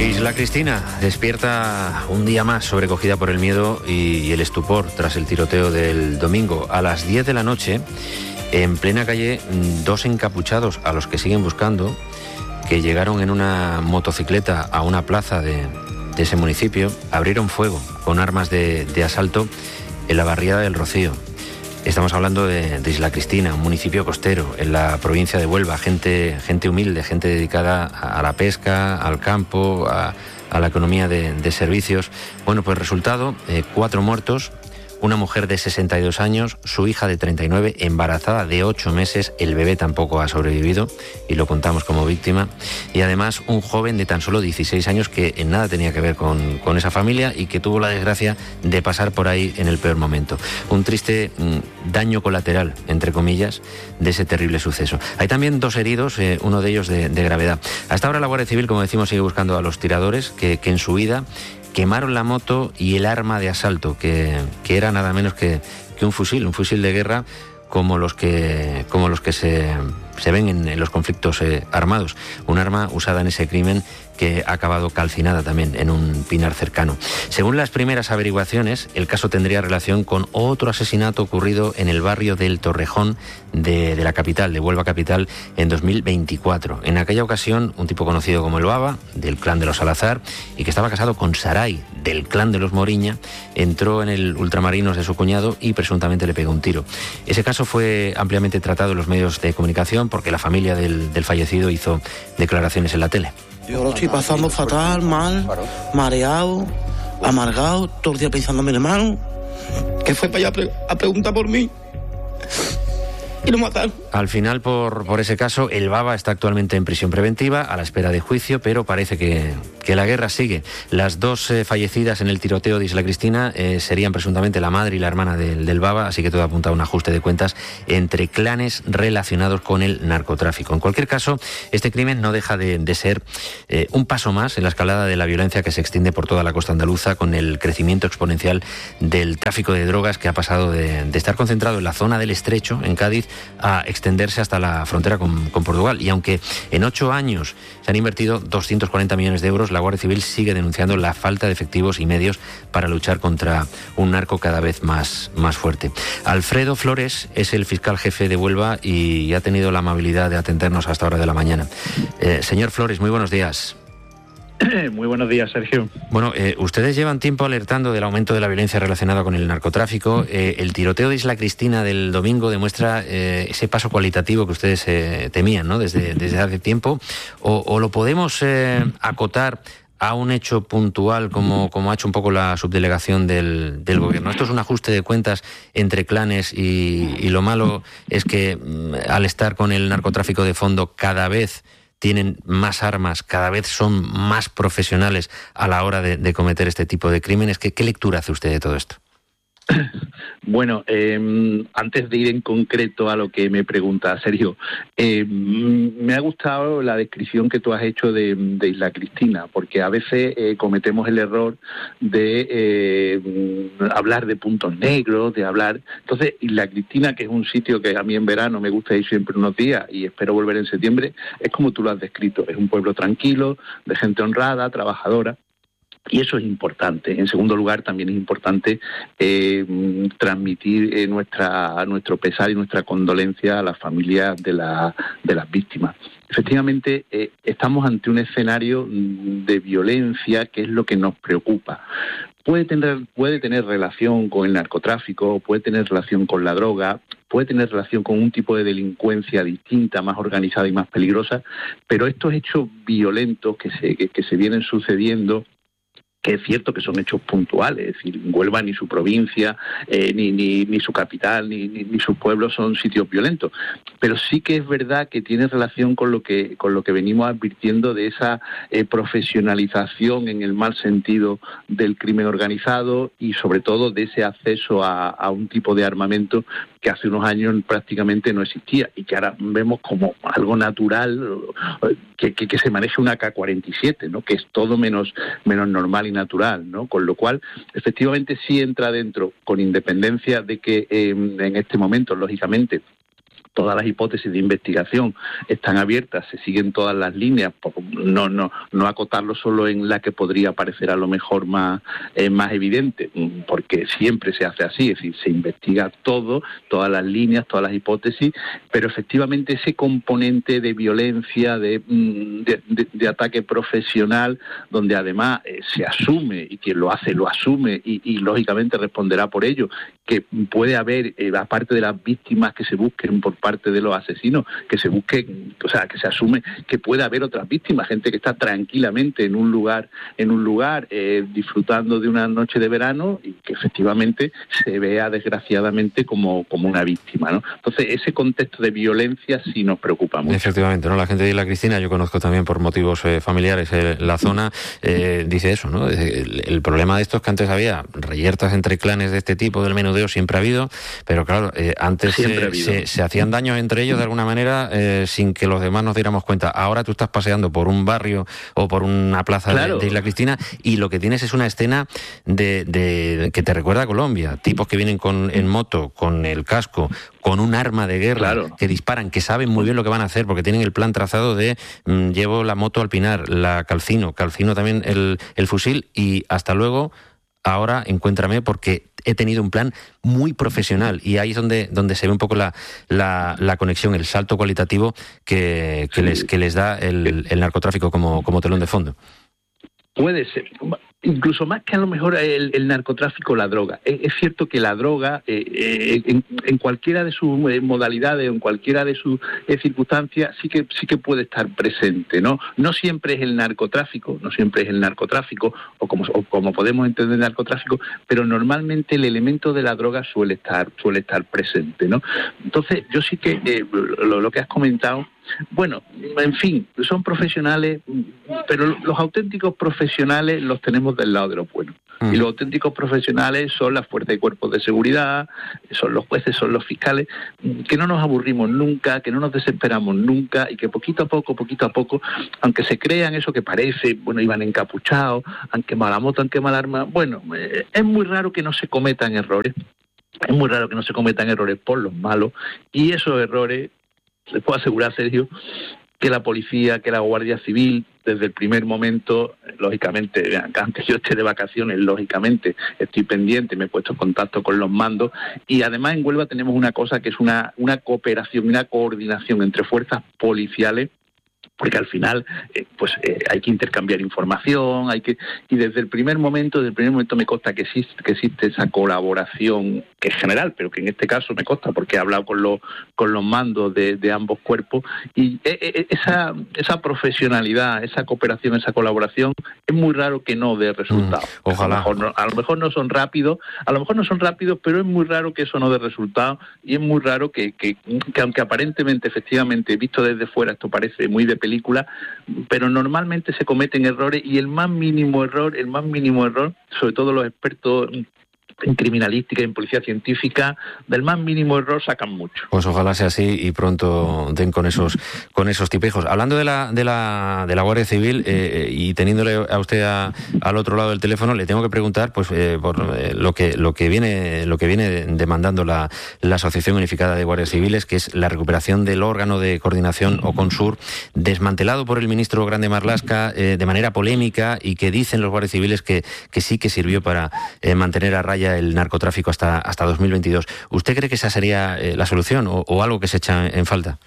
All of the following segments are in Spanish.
Isla Cristina despierta un día más sobrecogida por el miedo y el estupor tras el tiroteo del domingo. A las 10 de la noche, en plena calle, dos encapuchados a los que siguen buscando, que llegaron en una motocicleta a una plaza de ese municipio, abrieron fuego con armas de asalto en la barriada del Rocío. Estamos hablando de Isla Cristina, un municipio costero en la provincia de Huelva, gente humilde, gente dedicada a la pesca, al campo, a la economía de servicios. Bueno, pues resultado, 4 muertos, una mujer de 62 años, su hija de 39, embarazada de 8 meses, el bebé tampoco ha sobrevivido y lo contamos como víctima, y además un joven de tan solo 16 años que en nada tenía que ver con esa familia y que tuvo la desgracia de pasar por ahí en el peor momento. Un triste daño colateral, entre comillas, de ese terrible suceso. Hay también 2 heridos, uno de ellos de gravedad. Hasta ahora la Guardia Civil, como decimos, sigue buscando a los tiradores que en su huida quemaron la moto y el arma de asalto, que era nada menos que un fusil de guerra como los que se ven en los conflictos armados. Un arma usada en ese crimen que ha acabado calcinada también en un pinar cercano. Según las primeras averiguaciones, el caso tendría relación con otro asesinato ocurrido en el barrio del Torrejón de la capital, de Huelva capital, en 2024. En aquella ocasión, un tipo conocido como el Baba, del clan de los Salazar, y que estaba casado con Saray, del clan de los Moriña, entró en el ultramarinos de su cuñado y presuntamente le pegó un tiro. Ese caso fue ampliamente tratado en los medios de comunicación porque la familia del fallecido hizo declaraciones en la tele. Yo lo estoy pasando fatal, mal, mareado, amargado, todo el día pensando en mi hermano, que fue para allá a preguntar por mí y lo mataron. Al final, por ese caso, el Baba está actualmente en prisión preventiva a la espera de juicio, pero parece que la guerra sigue. Las 2 fallecidas en el tiroteo de Isla Cristina serían presuntamente la madre y la hermana del Baba, así que todo apunta a un ajuste de cuentas entre clanes relacionados con el narcotráfico. En cualquier caso, este crimen no deja de ser un paso más en la escalada de la violencia que se extiende por toda la costa andaluza, con el crecimiento exponencial del tráfico de drogas, que ha pasado de estar concentrado en la zona del Estrecho, en Cádiz, a extenderse hasta la frontera con Portugal. Y aunque en 8 años se han invertido 240 millones de euros, la Guardia Civil sigue denunciando la falta de efectivos y medios para luchar contra un narco cada vez más fuerte. Alfredo Flores es el fiscal jefe de Huelva y ha tenido la amabilidad de atendernos hasta hora de la mañana. Señor Flores, muy buenos días. Muy buenos días, Sergio. Bueno, ustedes llevan tiempo alertando del aumento de la violencia relacionada con el narcotráfico. El tiroteo de Isla Cristina del domingo demuestra ese paso cualitativo que ustedes temían, ¿no?, desde hace tiempo. ¿O lo podemos acotar a un hecho puntual como ha hecho un poco la subdelegación del gobierno? Esto es un ajuste de cuentas entre clanes y lo malo es que al estar con el narcotráfico de fondo cada vez tienen más armas, cada vez son más profesionales a la hora de cometer este tipo de crímenes. ¿Qué lectura hace usted de todo esto? Bueno, antes de ir en concreto a lo que me pregunta Sergio, me ha gustado la descripción que tú has hecho de Isla Cristina, porque a veces cometemos el error de hablar de puntos negros, de hablar... Entonces, Isla Cristina, que es un sitio que a mí en verano me gusta ir siempre unos días y espero volver en septiembre, es como tú lo has descrito, es un pueblo tranquilo, de gente honrada, trabajadora. Y eso es importante. En segundo lugar, también es importante transmitir nuestro pesar y nuestra condolencia a las familias de las víctimas. Efectivamente, estamos ante un escenario de violencia que es lo que nos preocupa. Puede tener relación con el narcotráfico, puede tener relación con la droga, puede tener relación con un tipo de delincuencia distinta, más organizada y más peligrosa, pero estos hechos violentos que se vienen sucediendo, que es cierto que son hechos puntuales, es decir, Huelva ni su provincia, ni su capital, ni sus pueblos son sitios violentos, pero sí que es verdad que tiene relación con lo que venimos advirtiendo de esa profesionalización en el mal sentido del crimen organizado y sobre todo de ese acceso a un tipo de armamento que hace unos años prácticamente no existía y que ahora vemos como algo natural que se maneje una AK-47, ¿no?, que es todo menos normal y natural, ¿no? Con lo cual, efectivamente, sí entra dentro, con independencia de que en este momento, lógicamente, todas las hipótesis de investigación están abiertas, se siguen todas las líneas, no acotarlo solo en la que podría parecer a lo mejor más evidente, porque siempre se hace así, es decir, se investiga todo, todas las líneas, todas las hipótesis, pero efectivamente ese componente de violencia, de ataque profesional, donde además se asume, y quien lo hace lo asume, y lógicamente responderá por ello, que puede haber, aparte de las víctimas que se busquen por parte de los asesinos, que se busquen, o sea, que se asume que puede haber otras víctimas, gente que está tranquilamente en un lugar disfrutando de una noche de verano y que efectivamente se vea desgraciadamente como una víctima, ¿no? Entonces ese contexto de violencia sí nos preocupa mucho. Efectivamente, ¿no? La gente de Isla Cristina, yo conozco también por motivos familiares la zona, dice eso, ¿no? El problema de esto es que antes había reyertas entre clanes de este tipo, del menudeo siempre ha habido, pero claro, antes se hacían daños entre ellos de alguna manera sin que los demás nos diéramos cuenta. Ahora tú estás paseando por un barrio o por una plaza de Isla Cristina y lo que tienes es una escena de que te recuerda a Colombia, tipos que vienen en moto, con el casco, con un arma de guerra, que disparan, que saben muy bien lo que van a hacer porque tienen el plan trazado de llevo la moto al pinar, la calcino también el fusil y hasta luego. Ahora encuéntrame porque he tenido un plan muy profesional y ahí es donde se ve un poco la conexión, el salto cualitativo que les da el narcotráfico como telón de fondo. Puede ser, incluso más que a lo mejor el narcotráfico, la droga. Es cierto que la droga, en cualquiera de sus modalidades, en cualquiera de sus circunstancias, sí que puede estar presente, ¿no? No siempre es el narcotráfico, o como podemos entender narcotráfico, pero normalmente el elemento de la droga suele estar presente, ¿no? Entonces, yo sí que lo que has comentado. Bueno, en fin, son profesionales, pero los auténticos profesionales los tenemos del lado de los buenos. Y los auténticos profesionales son las fuerzas y cuerpos de seguridad, son los jueces, son los fiscales, que no nos aburrimos nunca, que no nos desesperamos nunca y que poquito a poco, aunque se crean eso que parece, bueno, iban encapuchados, han quemado la moto, han quemado el arma, bueno, es muy raro que no se cometan errores, por los malos, y esos errores, les puedo asegurar, Sergio, que la policía, que la Guardia Civil, desde el primer momento, lógicamente, aunque yo esté de vacaciones, lógicamente estoy pendiente, me he puesto en contacto con los mandos, y además en Huelva tenemos una cosa que es una cooperación, una coordinación entre fuerzas policiales, porque al final hay que intercambiar información, y desde el primer momento me consta que existe esa colaboración, que es general, pero que en este caso me consta porque he hablado con los mandos de ambos cuerpos, y esa profesionalidad, esa cooperación, esa colaboración, es muy raro que no dé resultados. Ojalá. A lo mejor no son rápidos, pero es muy raro que eso no dé resultados, y es muy raro que aunque aparentemente, efectivamente, visto desde fuera, esto parece muy de película, pero normalmente se cometen errores, y el más mínimo error, sobre todo los expertos en criminalística y en policía científica, del más mínimo error sacan mucho. Pues ojalá sea así y pronto den con esos tipejos. Hablando de la Guardia Civil y teniéndole a usted al otro lado del teléfono, le tengo que preguntar por lo que viene demandando la Asociación Unificada de Guardias Civiles, que es la recuperación del órgano de coordinación OCONSUR, desmantelado por el ministro Grande Marlaska de manera polémica, y que dicen los guardias civiles que sí que sirvió para mantener a raya el narcotráfico hasta 2022. ¿Usted cree que esa sería la solución o algo que se echa en falta?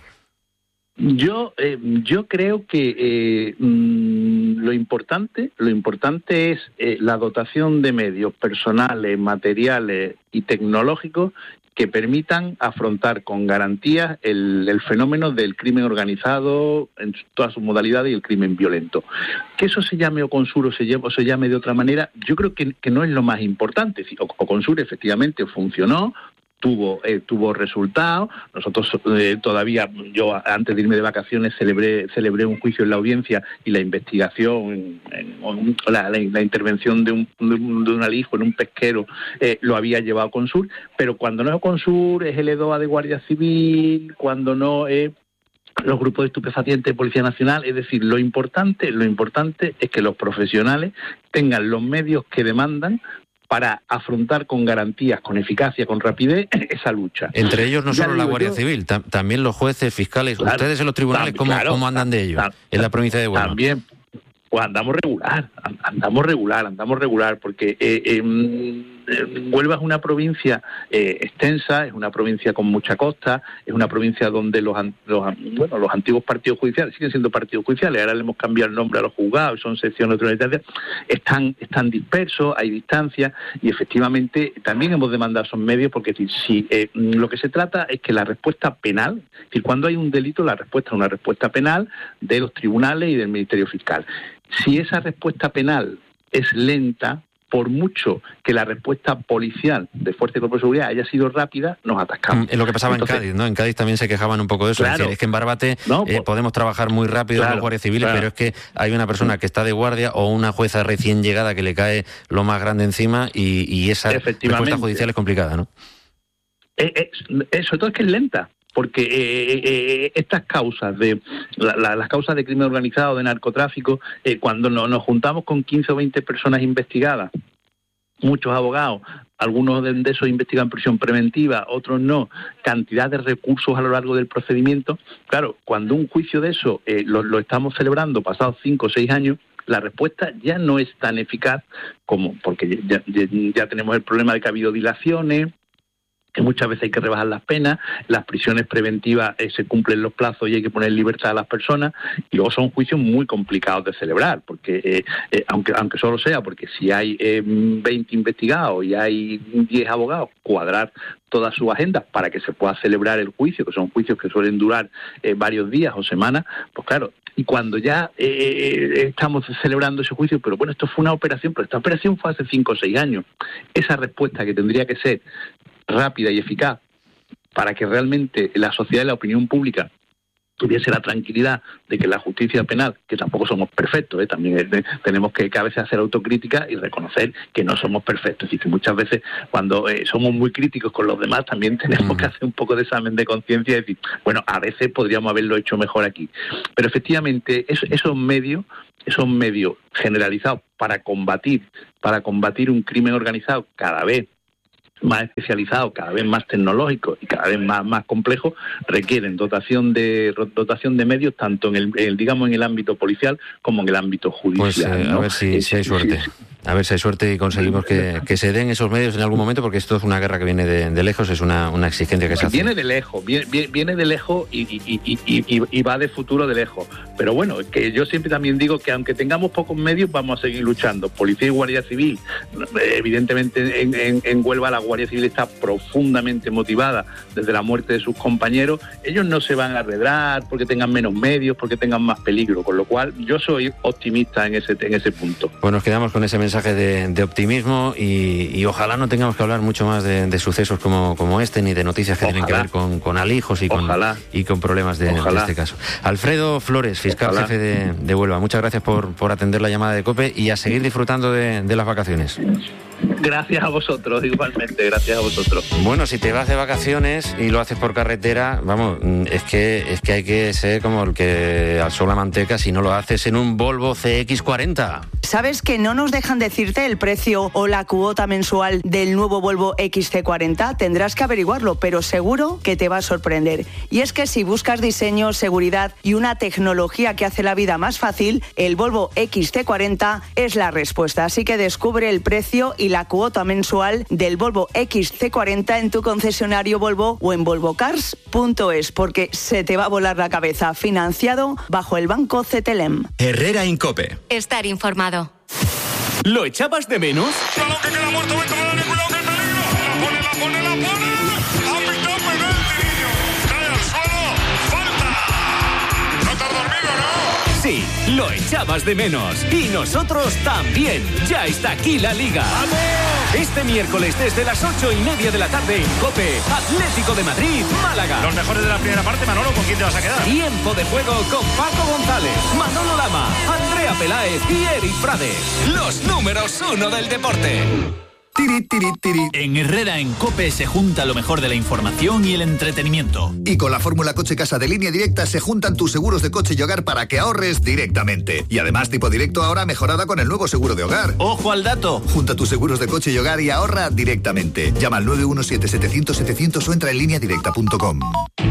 Yo creo que lo importante es la dotación de medios personales, materiales y tecnológicos que permitan afrontar con garantías el fenómeno del crimen organizado en todas sus modalidades y el crimen violento. Que eso se llame OCONSUR o se llame de otra manera, yo creo que no es lo más importante. OCONSUR efectivamente funcionó, tuvo resultados. Nosotros todavía, yo antes de irme de vacaciones celebré un juicio en la audiencia, y la investigación, la intervención de un alijo en un pesquero lo había llevado OCONSUR, pero cuando no es OCONSUR es el EDOA de Guardia Civil, cuando no es los grupos de estupefacientes de Policía Nacional. Es decir, lo importante es que los profesionales tengan los medios que demandan para afrontar con garantías, con eficacia, con rapidez esa lucha. Entre ellos no solo la Guardia Civil, también los jueces, fiscales. Claro, ustedes en los tribunales, ¿cómo andan de ello en la provincia de Huelva? También, pues andamos regular, porque Huelva es una provincia extensa, es una provincia con mucha costa, es una provincia donde los antiguos partidos judiciales siguen siendo partidos judiciales, ahora le hemos cambiado el nombre a los juzgados, son secciones autonómicas, están dispersos, hay distancia, y efectivamente también hemos demandado esos medios, porque si lo que se trata es que la respuesta penal, es decir, cuando hay un delito, la respuesta es una respuesta penal de los tribunales y del Ministerio Fiscal. Si esa respuesta penal es lenta, por mucho que la respuesta policial de Fuerza y Cuerpo de Seguridad haya sido rápida, nos atascamos. Es lo que pasaba en Cádiz, ¿no? En Cádiz también se quejaban un poco de eso. Claro, es que en Barbate podemos trabajar muy rápido los guardias civiles, pero es que hay una persona que está de guardia o una jueza recién llegada que le cae lo más grande encima y esa respuesta judicial es complicada, ¿no? Sobre todo es que es lenta. Porque estas causas las causas de crimen organizado, de narcotráfico, cuando nos juntamos con 15 o 20 personas investigadas, muchos abogados, algunos de esos investigan en prisión preventiva, otros no, cantidad de recursos a lo largo del procedimiento, claro, cuando un juicio de eso lo estamos celebrando pasados 5 o 6 años, la respuesta ya no es tan eficaz porque ya tenemos el problema de que ha habido dilaciones, que muchas veces hay que rebajar las penas, las prisiones preventivas se cumplen los plazos y hay que poner en libertad a las personas, y luego son juicios muy complicados de celebrar, porque aunque solo sea, porque si hay 20 investigados y hay 10 abogados, cuadrar todas sus agendas para que se pueda celebrar el juicio, que son juicios que suelen durar varios días o semanas, pues claro, y cuando ya estamos celebrando ese juicio, pero bueno, esto fue una operación, pero esta operación fue hace 5 o 6 años, esa respuesta que tendría que ser rápida y eficaz para que realmente la sociedad y la opinión pública tuviese la tranquilidad de que la justicia penal, que tampoco somos perfectos, también tenemos que a veces hacer autocrítica y reconocer que no somos perfectos, y que muchas veces cuando somos muy críticos con los demás también tenemos que hacer un poco de examen de conciencia y decir, bueno, a veces podríamos haberlo hecho mejor aquí. Pero efectivamente esos medios generalizados para combatir un crimen organizado cada vez más especializado, cada vez más tecnológico y cada vez más complejo, requieren dotación de medios tanto en el ámbito policial como en el ámbito judicial. Pues a ver si hay suerte. Sí. A ver si hay suerte y conseguimos que se den esos medios en algún momento, porque esto es una guerra que viene de lejos, es una exigencia que se hace. Viene de lejos y va de futuro de lejos. Pero bueno, que yo siempre también digo que aunque tengamos pocos medios, vamos a seguir luchando. Policía y Guardia Civil, evidentemente en Huelva la Guardia Civil está profundamente motivada desde la muerte de sus compañeros. Ellos no se van a arredrar porque tengan menos medios, porque tengan más peligro, con lo cual yo soy optimista en ese punto. Pues nos quedamos con ese mensaje de optimismo y ojalá no tengamos que hablar mucho más de sucesos como este, ni de noticias que tienen que ver con alijos y con problemas de este caso. Alfredo Flores, fiscal jefe de Huelva, muchas gracias por atender la llamada de COPE y a seguir disfrutando de las vacaciones. Gracias a vosotros, igualmente, gracias a vosotros. Bueno, si te vas de vacaciones y lo haces por carretera, vamos, es que hay que ser como el que alzó la manteca si no lo haces en un Volvo CX40. ¿Sabes que no nos dejan decirte el precio o la cuota mensual del nuevo Volvo XC40? Tendrás que averiguarlo, pero seguro que te va a sorprender. Y es que si buscas diseño, seguridad y una tecnología que hace la vida más fácil, el Volvo XC40 es la respuesta. Así que descubre el precio y la cuota mensual del Volvo XC40 en tu concesionario Volvo o en volvocars.es, porque se te va a volar la cabeza. Financiado bajo el Banco CTLM. Herrera Incope. Estar informado. ¿Lo echabas de menos? ¡Claro que queda muerto! ¡Vete, cuidado, que peligro! ¡La pone! ¡Ha pitado penalti, niño! ¡Cae al suelo! ¡Falta! ¿No te has dormido, no? Sí, lo echabas de menos. Y nosotros también. Ya está aquí la Liga. ¡Vamos! Este miércoles desde las 8:30 de la tarde en COPE, Atlético de Madrid, Málaga. Los mejores de la primera parte, Manolo, ¿con quién te vas a quedar? Tiempo de juego con Paco González, Manolo Lama, Andrea Peláez y Eric Frades. Los números 1 del deporte. Tiri, tiri, tiri. En Herrera en COPE se junta lo mejor de la información y el entretenimiento. Y con la fórmula Coche Casa de Línea Directa se juntan tus seguros de coche y hogar para que ahorres directamente. Y además tipo directo ahora mejorada con el nuevo seguro de hogar. ¡Ojo al dato! Junta tus seguros de coche y hogar y ahorra directamente. Llama al 917-700-700 o entra en lineadirecta.com.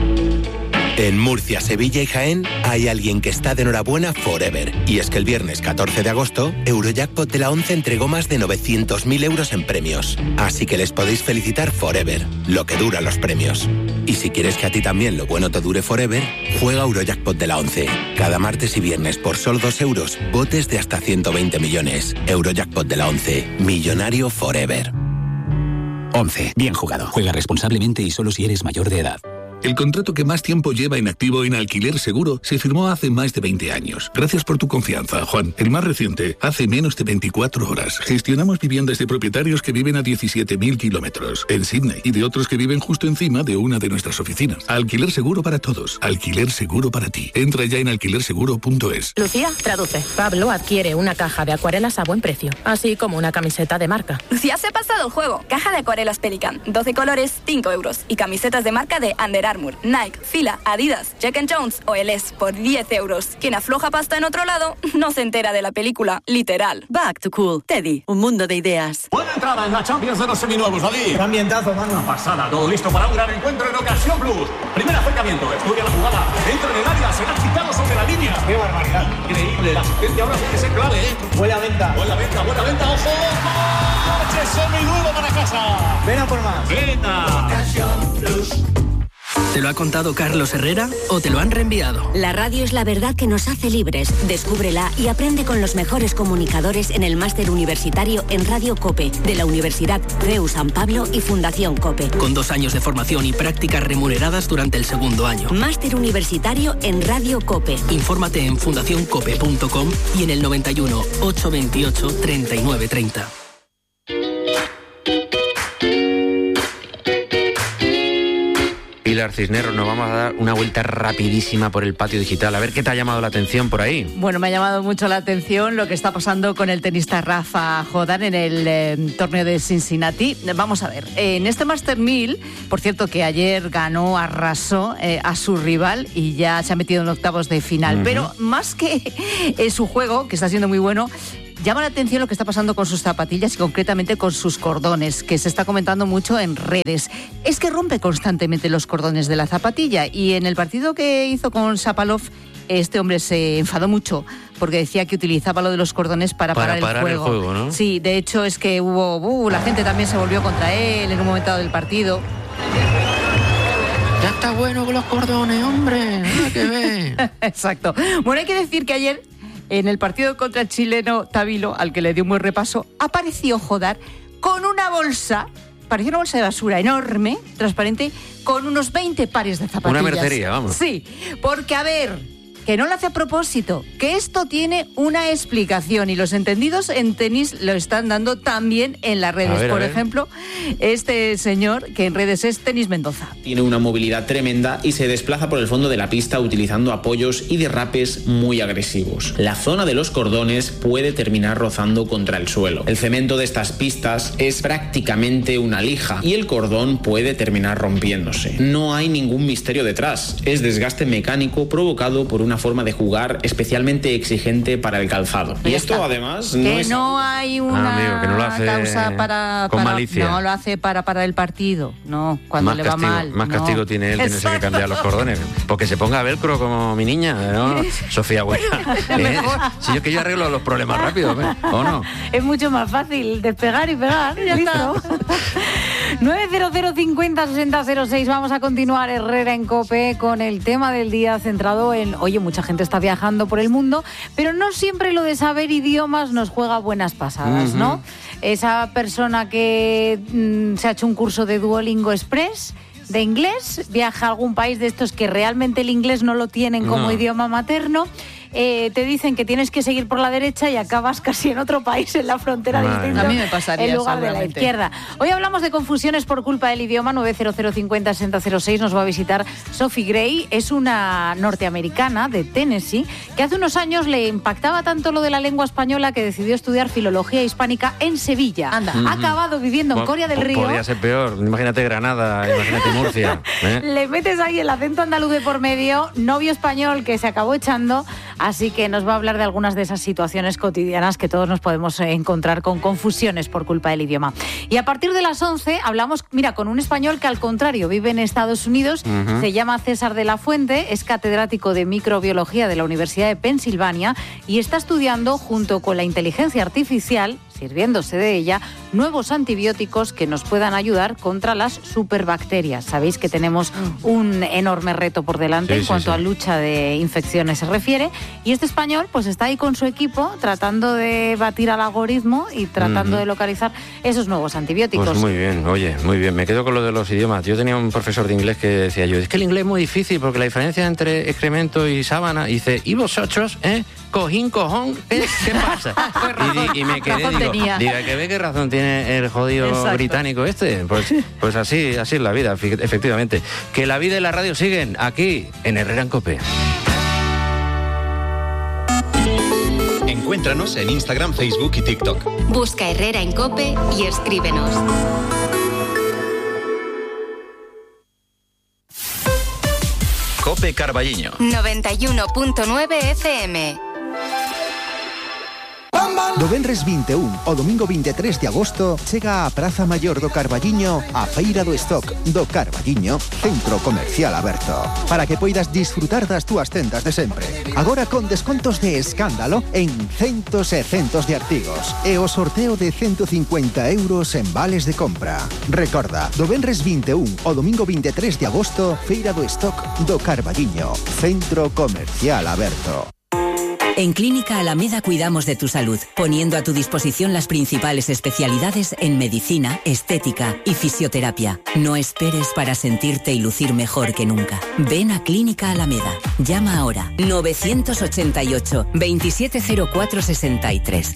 En Murcia, Sevilla y Jaén hay alguien que está de enhorabuena forever. Y es que el viernes 14 de agosto, Eurojackpot de la 11 entregó más de 900.000 euros en premios. Así que les podéis felicitar forever, lo que dura los premios. Y si quieres que a ti también lo bueno te dure forever, juega Eurojackpot de la 11. Cada martes y viernes por solo 2 euros, botes de hasta 120 millones. Eurojackpot de la 11, millonario forever. 11. Bien jugado. Juega responsablemente y solo si eres mayor de edad. El contrato que más tiempo lleva inactivo en Alquiler Seguro se firmó hace más de 20 años. Gracias por tu confianza, Juan. El más reciente, hace menos de 24 horas. Gestionamos viviendas de propietarios que viven a 17.000 kilómetros en Sydney y de otros que viven justo encima de una de nuestras oficinas. Alquiler Seguro para todos. Alquiler Seguro para ti. Entra ya en alquilerseguro.es. Lucía, traduce. Pablo adquiere una caja de acuarelas a buen precio, así como una camiseta de marca. Lucía se ha pasado el juego. Caja de acuarelas Pelican, 12 colores, 5 euros. Y camisetas de marca de Under Armour, Nike, Fila, Adidas, Jack & Jones o LS por 10 euros. Quien afloja pasta en otro lado no se entera de la película, literal. Back to Cool. Teddy, un mundo de ideas. Buena entrada en la Champions de los seminuevos, David. Qué ambientazo, mano. Una pasada, todo listo para un gran encuentro en Ocasión Plus. Primer acercamiento, estudia la jugada, entra en el área, será quitado sobre la línea. Qué barbaridad. Increíble, la asistencia ahora tiene que ser clave, Buena venta, ojo. ¡Coche seminuevo para casa! Ven a por más. Venga. Ocasión Plus. ¿Te lo ha contado Carlos Herrera o te lo han reenviado? La radio es la verdad que nos hace libres. Descúbrela y aprende con los mejores comunicadores en el máster universitario en Radio COPE de la Universidad CEU San Pablo y Fundación COPE. Con 2 años de formación y prácticas remuneradas durante el segundo año. Máster universitario en Radio COPE. Infórmate en fundacioncope.com y en el 91 828 3930. Pilar Cisneros, nos vamos a dar una vuelta rapidísima por el patio digital. A ver qué te ha llamado la atención por ahí. Bueno, me ha llamado mucho la atención lo que está pasando con el tenista Rafa Nadal en el torneo de Cincinnati. Vamos a ver, en este Master 1000, por cierto que ayer arrasó a su rival y ya se ha metido en octavos de final. Pero más que su juego, que está siendo muy bueno, llama la atención lo que está pasando con sus zapatillas y concretamente con sus cordones, que se está comentando mucho en redes. Es que rompe constantemente los cordones de la zapatilla y en el partido que hizo con Shapovalov, este hombre se enfadó mucho porque decía que utilizaba lo de los cordones para parar el juego, ¿no? Sí, de hecho es que la gente también se volvió contra él en un momento dado del partido. Ya está bueno con los cordones, hombre, nada que ver. Exacto. Bueno, hay que decir que ayer, en el partido contra el chileno Tabilo, al que le dio un buen repaso, apareció Nadal con una bolsa, parecía una bolsa de basura enorme, transparente, con unos 20 pares de zapatillas. Una mercería, vamos. Sí, porque a ver, que no lo hace a propósito, que esto tiene una explicación y los entendidos en tenis lo están dando también en las redes. Por ejemplo, este señor que en redes es Tenis Mendoza. Tiene una movilidad tremenda y se desplaza por el fondo de la pista utilizando apoyos y derrapes muy agresivos. La zona de los cordones puede terminar rozando contra el suelo. El cemento de estas pistas es prácticamente una lija y el cordón puede terminar rompiéndose. No hay ningún misterio detrás. Es desgaste mecánico provocado por una forma de jugar especialmente exigente para el calzado. Y esto además no que es... no hay una que no lo hace causa para malicia. No lo hace para el partido, no, cuando más le castigo, va mal. Más castigo tiene él tenerse que cambiar los cordones. Porque se ponga velcro como mi niña, ¿no? Sofía Buena. Si yo que yo arreglo los problemas rápido, ¿o no? Es mucho más fácil despegar y pegar. Ya está. 900 50 60 06. Vamos a continuar Herrera en COPE con el tema del día centrado en, oye, mucha gente está viajando por el mundo, pero no siempre lo de saber idiomas nos juega buenas pasadas, ¿no? Esa persona que se ha hecho un curso de Duolingo Express de inglés, viaja a algún país de estos que realmente el inglés no lo tienen como idioma materno te dicen que tienes que seguir por la derecha y acabas casi en otro país, en la frontera distinta. A mí me pasaría en lugar de la izquierda. Hoy hablamos de confusiones por culpa del idioma. 900506006 nos va a visitar Sophie Gray. Es una norteamericana de Tennessee que hace unos años le impactaba tanto lo de la lengua española que decidió estudiar filología hispánica en Sevilla. Anda. Ha acabado viviendo en Coria del Río. Podría ser peor. Imagínate Granada, imagínate Murcia. Le metes ahí el acento andaluz de por medio, novio español que se acabó echando, así que nos va a hablar de algunas de esas situaciones cotidianas que todos nos podemos encontrar con confusiones por culpa del idioma. Y a partir de las 11 hablamos, mira, con un español que al contrario vive en Estados Unidos, se llama César de la Fuente, es catedrático de microbiología de la Universidad de Pensilvania y está estudiando junto con la inteligencia artificial, sirviéndose de ella, nuevos antibióticos que nos puedan ayudar contra las superbacterias. Sabéis que tenemos un enorme reto por delante en cuanto a lucha de infecciones se refiere, y este español pues está ahí con su equipo tratando de batir al algoritmo y tratando de localizar esos nuevos antibióticos. Pues muy bien, oye, muy bien. Me quedo con lo de los idiomas. Yo tenía un profesor de inglés que decía yo, es que el inglés es muy difícil porque la diferencia entre excremento y sábana, y dice, ¿y vosotros, cojín, cojón, qué pasa? y me quedé, diga, que ve qué razón tiene el jodido británico este. Pues así es la vida, efectivamente. Que la vida y la radio siguen aquí, en Herrera en COPE. Encuéntranos en Instagram, Facebook y TikTok. Busca Herrera en COPE y escríbenos. COPE Carballiño 91.9 FM. Do venres 21 o domingo 23 de agosto chega a Praza Maior do Carballiño a Feira do Stock do Carballiño, centro comercial aberto, para que poidas disfrutar das túas tendas de sempre. Agora con descontos de escándalo en centos e centos de artigos e o sorteo de 150 euros en vales de compra. Recorda, do venres 21 o domingo 23 de agosto, Feira do Stock do Carballiño, centro comercial aberto. En Clínica Alameda cuidamos de tu salud, poniendo a tu disposición las principales especialidades en medicina, estética y fisioterapia. No esperes para sentirte y lucir mejor que nunca. Ven a Clínica Alameda. Llama ahora 988 270463.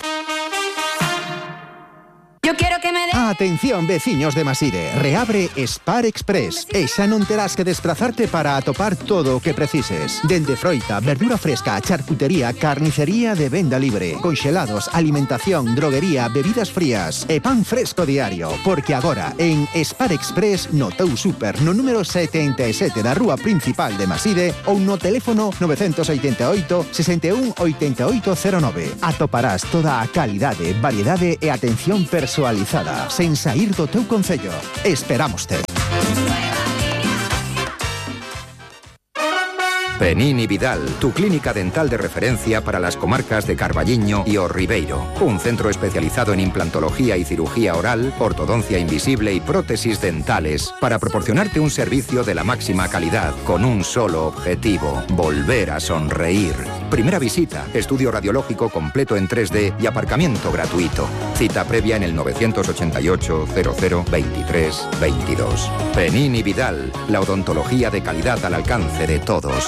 Yo quiero que me dé... Atención, veciños de Maside. Reabre Spar Express e xa non terás que desplazarte para atopar todo o que precises. Dende froita, verdura fresca, charcutería, carnicería de venda libre, conxelados, alimentación, droguería, bebidas frías e pan fresco diario. Porque agora, en Spar Express, no teu super, no número 77 da rúa principal de Maside ou no teléfono 988 61 8809. Atoparás toda a calidade, variedade e atención personalizada, sen sair do teu concello. Esperámoste. Penín y Vidal, tu clínica dental de referencia para las comarcas de Carballiño y O Ribeiro. Un centro especializado en implantología y cirugía oral, ortodoncia invisible y prótesis dentales, para proporcionarte un servicio de la máxima calidad, con un solo objetivo: volver a sonreír. Primera visita, estudio radiológico completo en 3D y aparcamiento gratuito. Cita previa en el 988 00 23 22. Penín y Vidal, la odontología de calidad al alcance de todos.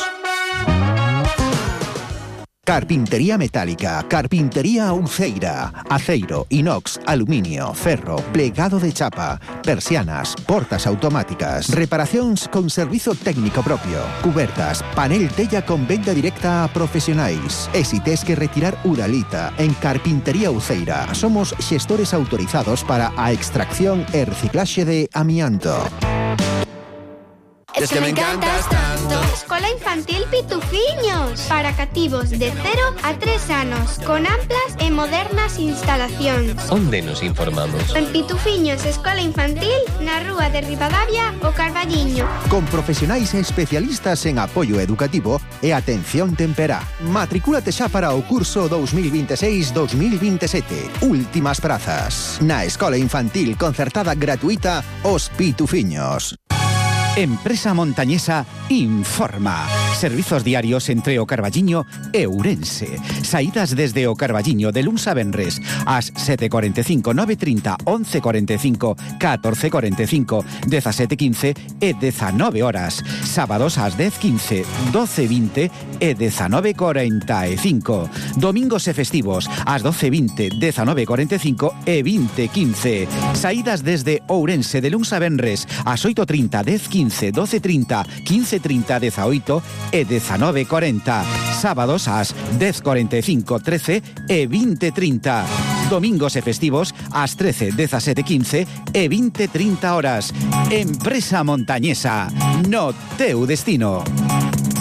Carpintería metálica, carpintería Uceira, aceiro, inox, aluminio, ferro, plegado de chapa, persianas, portas automáticas, reparacións con servizo técnico propio, cubertas, panel tella con venda directa a profesionais. E si tes que retirar uralita, en Carpintería Uceira somos xestores autorizados para a extracción e reciclaxe de amianto. Es que me encantas tanto. Escola Infantil Pitufiños, para cativos de 0 a 3 anos, con amplas e modernas instalacións. Onde nos informamos? En Pitufiños Escola Infantil, na rúa de Ribadavia, o Carballiño. Con profesionais e especialistas en apoio educativo e atención temperá. Matricúlate xa para o curso 2026-2027. Últimas prazas. Na Escola Infantil concertada gratuita Os Pitufiños. Empresa montañesa informa. Servizos diarios entre O Carballiño e Ourense. Saídas desde O Carballiño de luns a venres ás 7:45, 9:30, 11:45, 14:45, 17:15 e 19 horas. Sábados ás 10:15, 12:20 e 19:45. Domingos e festivos ás 12:20, 19:45 e 20:15. Saídas desde Ourense de luns a venres ás 8:30, 10:15, 12:30, 15:30, 18 e 19:40. Sábados ás 10:45, 13 e 20:30. Domingos e festivos ás 13, 17:15 e 20:30 horas. Empresa montañesa, no teu destino.